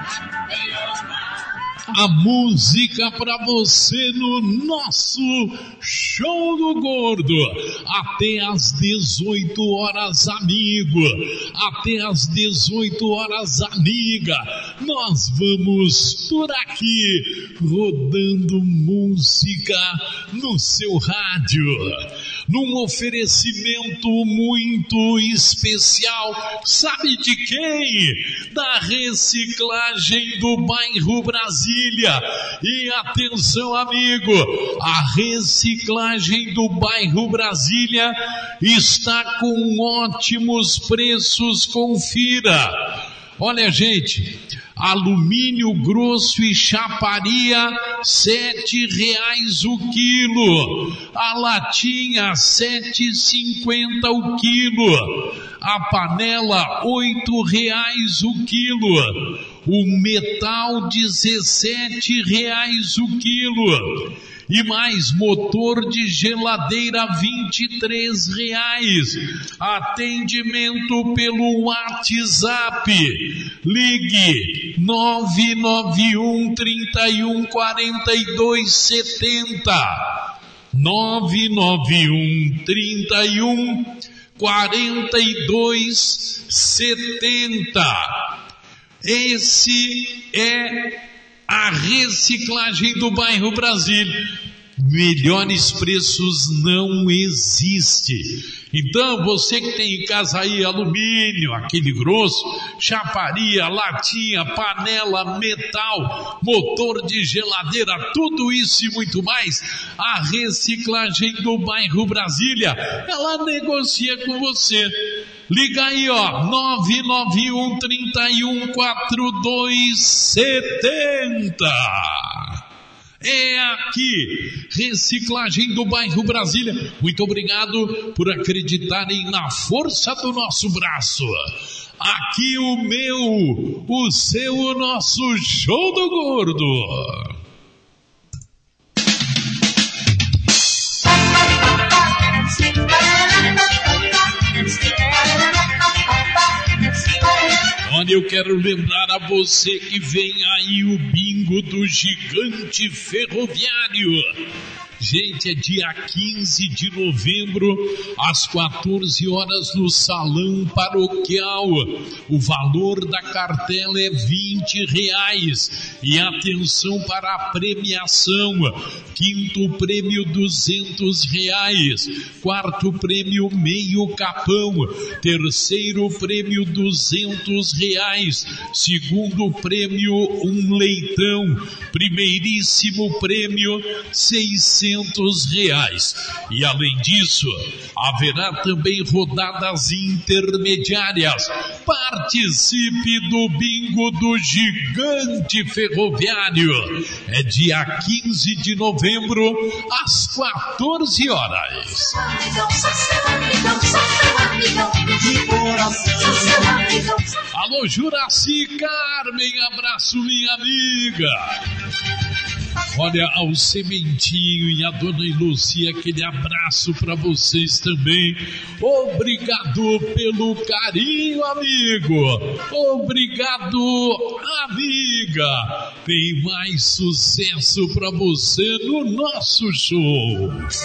A música pra você no nosso Show do Gordo. Até às 18 horas, amigo. Até às 18 horas, amiga. Nós vamos por aqui rodando música no seu rádio. Num oferecimento muito especial, sabe de quem? Da Reciclagem do Bairro Brasília. E atenção, amigo, a Reciclagem do Bairro Brasília está com ótimos preços, confira. Olha, gente, alumínio grosso e chaparia, R$7 o quilo. A latinha, R$7,50 o quilo. A panela, R$8 o quilo. O metal, R$17 o quilo. E mais, motor de geladeira, R$23. Atendimento pelo WhatsApp. Ligue 991 31 42 70. 991 31 42 70. Esse é a Reciclagem do Bairro Brasília. Melhores preços não existe. Então, você que tem em casa aí alumínio, aquele grosso, chaparia, latinha, panela, metal, motor de geladeira, tudo isso e muito mais, a Reciclagem do Bairro Brasília, ela negocia com você. Liga aí, ó, 991 31 42 70. É aqui, Reciclagem do Bairro Brasília. Muito obrigado por acreditarem na força do nosso braço. Aqui o meu, o seu, o nosso Show do Gordo. Olha, eu quero lembrar a você que vem aí o bingo do Gigante Ferroviário. Gente, é dia 15 de novembro, às 14 horas no Salão Paroquial. O valor da cartela é R$20. E atenção para a premiação. Quinto prêmio R$200. Quarto prêmio meio capão. Terceiro prêmio R$200. Segundo prêmio um leitão. Primeiríssimo prêmio R$600. E além disso, haverá também rodadas intermediárias. Participe do bingo do Gigante Ferroviário. É dia 15 de novembro, às 14 horas. Alô, Juraci Carmen, abraço minha amiga. Olha, ao Sementinho e a Dona Lucia, aquele abraço para vocês também. Obrigado pelo carinho, amigo. Obrigado, amiga. Tem mais sucesso para você no nosso show.